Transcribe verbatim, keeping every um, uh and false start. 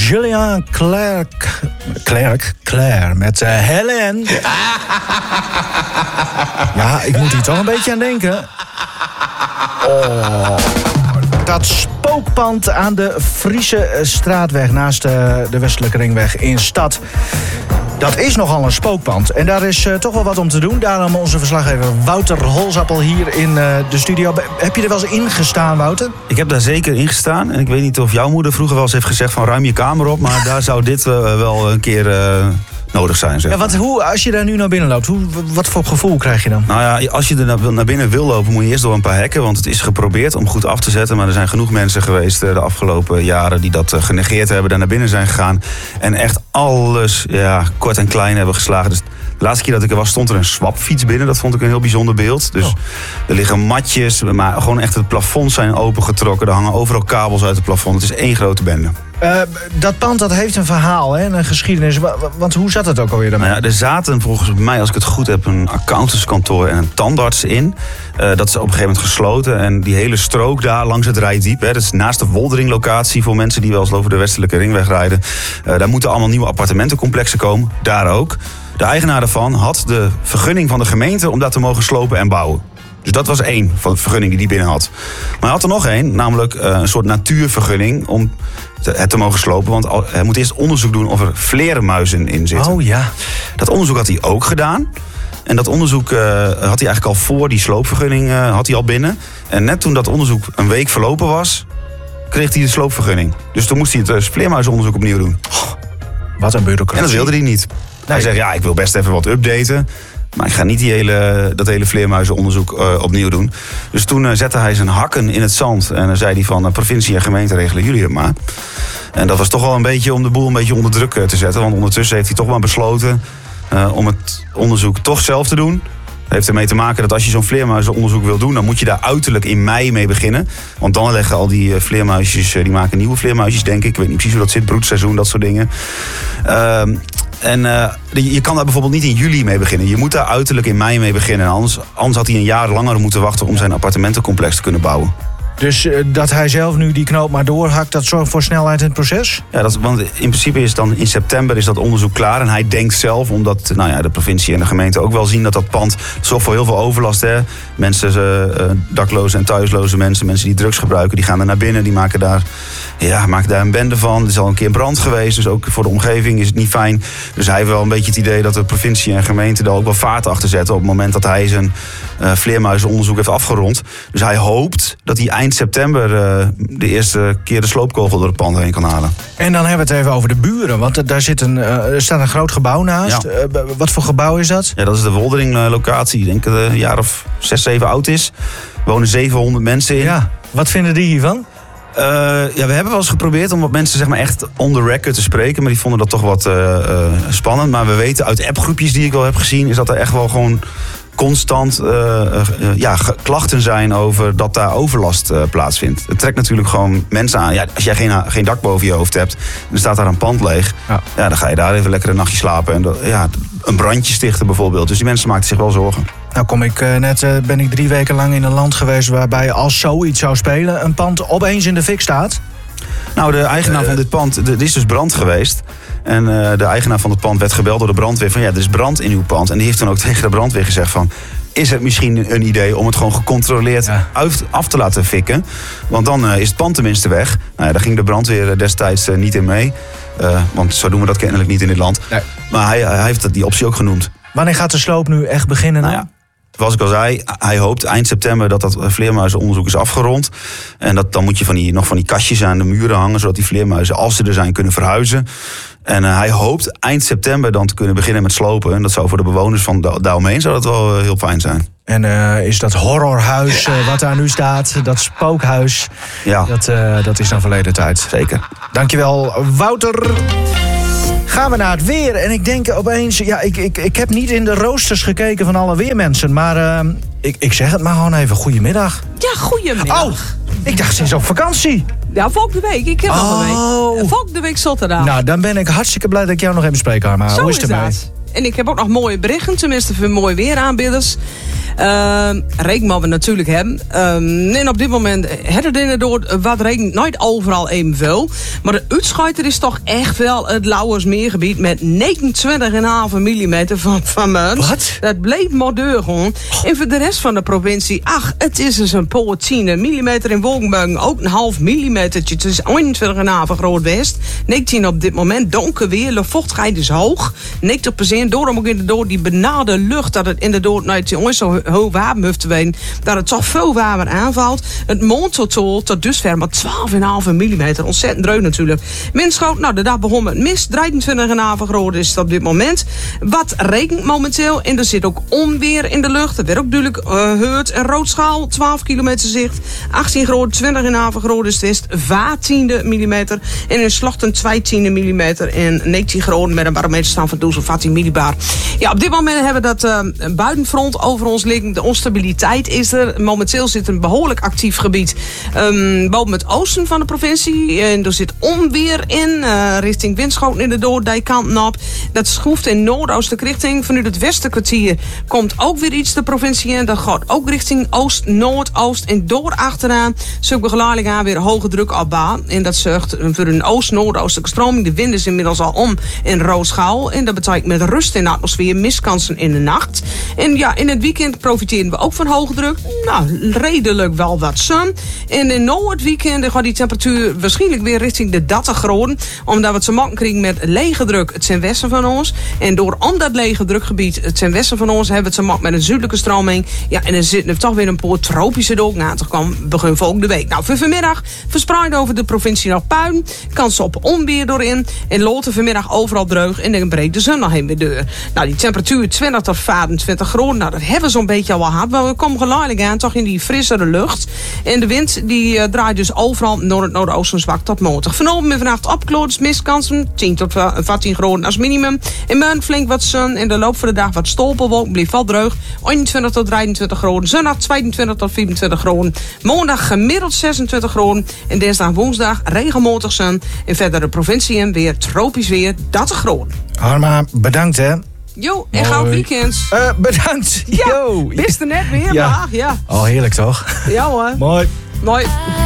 Julien Clerc. Clerc? Claire met uh, Helen. Ja, ik moet hier toch een beetje aan denken. Oh. Dat spookpand aan de Friese Straatweg naast de, de Westelijke Ringweg in Stad. Dat is nogal een spookpand. En daar is uh, toch wel wat om te doen. Daarom onze verslaggever Wouter Holzappel hier in uh, de studio. Heb je er wel eens in gestaan, Wouter? Ik heb daar zeker in gestaan. En ik weet niet of jouw moeder vroeger wel eens heeft gezegd van ruim je kamer op. Maar daar zou dit uh, wel een keer uh, nodig zijn. Zeg. Ja, wat, hoe, als je daar nu naar binnen loopt, hoe, wat voor gevoel krijg je dan? Nou ja, als je er naar, naar binnen wil lopen, moet je eerst door een paar hekken. Want het is geprobeerd om goed af te zetten. Maar er zijn genoeg mensen geweest uh, de afgelopen jaren die dat uh, genegeerd hebben. Daar naar binnen zijn gegaan. En echt alles ja, kort en klein hebben geslagen. Dus de laatste keer dat ik er was, stond er een swapfiets binnen. Dat vond ik een heel bijzonder beeld. Dus oh. Er liggen matjes, maar gewoon echt het plafond zijn opengetrokken. Er hangen overal kabels uit het plafond. Het is één grote bende. Uh, dat pand dat heeft een verhaal, hè, een geschiedenis. Want hoe zat het ook alweer daarmee? Nou ja, er zaten volgens mij, als ik het goed heb, een accountantskantoor en een tandarts in. Uh, dat is op een gegeven moment gesloten. En die hele strook daar langs het Rijdiep, hè, dat is naast de Woldering-locatie voor mensen die wel eens over de Westelijke Ringweg rijden. Uh, daar moeten allemaal nieuwe appartementencomplexen komen. Daar ook. De eigenaar daarvan had de vergunning van de gemeente om dat te mogen slopen en bouwen. Dus dat was één van de vergunningen die hij binnen had. Maar hij had er nog één, namelijk uh, een soort natuurvergunning om te, het te mogen slopen. Want al, hij moet eerst onderzoek doen of er vleermuizen in zitten. Oh ja. Dat onderzoek had hij ook gedaan. En dat onderzoek uh, had hij eigenlijk al voor die sloopvergunning uh, had hij al binnen. En net toen dat onderzoek een week verlopen was, kreeg hij de sloopvergunning. Dus toen moest hij het uh, vleermuizenonderzoek opnieuw doen. Oh, wat een bureaucratie. En dat wilde hij niet. Nee. Hij zegt, ja, ik wil best even wat updaten. Maar ik ga niet die hele, dat hele vleermuizenonderzoek uh, opnieuw doen. Dus toen uh, zette hij zijn hakken in het zand. En dan zei hij van, uh, provincie en gemeente regelen jullie het maar. En dat was toch wel een beetje om de boel een beetje onder druk uh, te zetten. Want ondertussen heeft hij toch wel besloten uh, om het onderzoek toch zelf te doen. Dat heeft ermee te maken dat als je zo'n vleermuizenonderzoek wil doen, dan moet je daar uiterlijk in mei mee beginnen. Want dan leggen al die uh, vleermuisjes, uh, die maken nieuwe vleermuisjes, denk ik. Ik weet niet precies hoe dat zit, broedseizoen, dat soort dingen. Uh, En uh, je kan daar bijvoorbeeld niet in juli mee beginnen. Je moet daar uiterlijk in mei mee beginnen. Anders, anders had hij een jaar langer moeten wachten om zijn appartementencomplex te kunnen bouwen. Dus uh, dat hij zelf nu die knoop maar doorhakt, dat zorgt voor snelheid in het proces? Ja, dat, want in principe is dan in september is dat onderzoek klaar. En hij denkt zelf, omdat nou ja, de provincie en de gemeente ook wel zien dat dat pand zorgt voor heel veel overlast. Hè. Mensen, uh, dakloze en thuisloze mensen, mensen die drugs gebruiken, die gaan er naar binnen. Die maken daar, ja, maken daar een bende van. Er is al een keer een brand geweest, dus ook voor de omgeving is het niet fijn. Dus hij heeft wel een beetje het idee dat de provincie en gemeente daar ook wel vaart achter zetten op het moment dat hij zijn uh, vleermuizenonderzoek heeft afgerond. Dus hij hoopt dat hij eind september uh, de eerste keer de sloopkogel door het pand heen kan halen. En dan hebben we het even over de buren, want daar zit een, uh, er staat een groot gebouw naast. Ja. Uh, wat voor gebouw is dat? Ja, dat is de Woldering-locatie. Ik denk dat het een jaar of zes, zeven oud is. Er wonen zevenhonderd mensen in. Ja, wat vinden die hiervan? Uh, ja, we hebben wel eens geprobeerd om wat mensen zeg maar, echt on the record te spreken. Maar die vonden dat toch wat uh, uh, spannend. Maar we weten uit appgroepjes die ik wel heb gezien, is dat er echt wel gewoon constant uh, uh, ja, klachten zijn over dat daar overlast uh, plaatsvindt. Het trekt natuurlijk gewoon mensen aan. Ja, als jij geen, geen dak boven je hoofd hebt en er staat daar een pand leeg, ja. Ja, dan ga je daar even lekker een nachtje slapen. En dat, ja, een brandje stichten bijvoorbeeld. Dus die mensen maakten zich wel zorgen. Nou kom ik uh, net, uh, ben ik drie weken lang in een land geweest waarbij als zoiets zou spelen, een pand opeens in de fik staat. Nou, de eigenaar van dit pand, er is dus brand geweest. En uh, de eigenaar van het pand werd gebeld door de brandweer van ja, er is brand in uw pand. En die heeft dan ook tegen de brandweer gezegd van, is het misschien een idee om het gewoon gecontroleerd ja. uit, af te laten fikken? Want dan uh, is het pand tenminste weg. Nou ja, daar ging de brandweer destijds uh, niet in mee. Uh, want zo doen we dat kennelijk niet in dit land. Nee. Maar hij, hij heeft die optie ook genoemd. Wanneer gaat de sloop nu echt beginnen? Nou ja, zoals ik al zei, hij hoopt eind september dat dat vleermuizenonderzoek is afgerond. En dat, dan moet je van die, nog van die kastjes aan de muren hangen, zodat die vleermuizen, als ze er zijn, kunnen verhuizen. En uh, hij hoopt eind september dan te kunnen beginnen met slopen. En dat zou voor de bewoners van da- daaromheen zou dat wel uh, heel fijn zijn. En uh, is dat horrorhuis uh, wat daar nu staat, dat spookhuis, ja. dat, uh, dat is dan verleden tijd. Zeker. Dankjewel, Wouter. Gaan we naar het weer. En ik denk opeens, ja, ik, ik, ik heb niet in de roosters gekeken van alle weermensen. Maar uh, ik, ik zeg het maar gewoon even, goedemiddag. Ja, goedemiddag. Oh, ik dacht, ze is op vakantie. Ja, volgende week. Ik heb nog oh. een week. Volgende week zaterdag. Nou, dan ben ik hartstikke blij dat ik jou nog even spreek, Harma. Zo Hoe is is het ermee? dat. En ik heb ook nog mooie berichten, tenminste voor mooie weeraanbieders. Uh, regen moeten we natuurlijk hebben. Uh, en op dit moment het het inderdaad wat regen, nooit overal evenveel. Maar de uitschuiter is toch echt wel het Lauwersmeergebied met negenentwintig komma vijf millimeter van, van munt. Wat? Dat bleef maar deur gewoon. En voor de rest van de provincie, ach, het is dus een poort tien millimeter in Wolkenbergen, ook een half millimetertje. Het is eenentwintig komma vijf groot west. negentien op dit moment, donker weer, de vochtigheid is hoog. negentig procent, daarom ook inderdaad die benade lucht, dat het inderdaad nooit zo hoog warm heeft te weten, dat het toch veel warmer aanvalt. Het mondtotaal tot dusver maar twaalf komma vijf millimeter. Ontzettend dreun natuurlijk. Winschoot, nou de dag begon met mist. drieëntwintig komma vijf graden is het op dit moment. Wat regent momenteel. En er zit ook onweer in de lucht. Er werd ook duidelijk uh, heurt. En roodschaal, twaalf kilometer zicht. achttien graden, twintig komma vijf graden is het vijftien millimeter. En in Slochten twaalf millimeter. En negentien graden met een barometerstand van twaalf vijftien millibar. Ja, op dit moment hebben we dat uh, buitenfront over ons liggen. De onstabiliteit is er. Momenteel zit een behoorlijk actief gebied um, boven het oosten van de provincie. En er zit onweer in, uh, richting Winschoten in de Doordijkant op. Dat schroeft in noordoostelijke richting. Vanuit het westerkwartier komt ook weer iets de provincie in. Dat gaat ook richting oost, noordoost en door achteraan. Zulke geleidelijk aan weer hoge druk opbaan. En dat zorgt voor een oost-noordoostelijke stroming. De wind is inmiddels al om in Roodschaal. En dat betekent met rust in de atmosfeer miskansen in de nacht. En ja, in het weekend profiteren we ook van hoge druk. Nou, redelijk wel wat zon. En in het weekend gaat die temperatuur waarschijnlijk weer richting de dertig graden. Omdat we het te maken krijgen met lege druk het ten westen van ons. En door om dat lege drukgebied het ten westen van ons hebben we het te maken met een zuidelijke stroming. Ja, en er zit er toch weer een paar tropische dolken aan te komen begin volgende week. Nou, voor vanmiddag verspreid over de provincie nog puin. Kans op onweer doorin. En loten vanmiddag overal dreug. En dan breekt de zon nog heen weer deur. Nou, die temperatuur twintig tot vijfentwintig graden. Nou, dat hebben we zo'n beetje al wel gehad. Maar we komen geleidelijk aan toch in die frissere lucht. En de wind die uh, draait dus overal naar het noordoosten zwak tot matig. Vanavond en vannacht opklaart, mistkansen tien tot vijftien graden als minimum. En morgen flink wat zon. In de loop van de dag wat stolpenwolk. Blijft wel dreug. eenentwintig tot drieëntwintig graden. Zondag tweeëntwintig tot vierentwintig graden. Maandag gemiddeld zesentwintig graden. En dinsdag woensdag regelmatig zon. En verder de provincie en weer tropisch weer dertig graden. Harma, bedankt hè. Jo, en gauw weekends. Uh, bedankt. Ja, Yo. wist er net weer, Ja. maar ja. Oh, heerlijk toch? Ja hoor. Mooi. Mooi.